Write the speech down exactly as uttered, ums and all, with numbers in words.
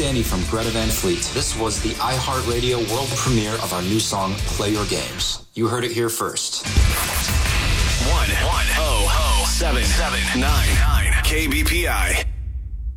Danny from Greta Van Fleet. This was the iHeartRadio world premiere of our new song, Play Your Games. You heard it here first. one one oh oh seven seven nine nine K B P I.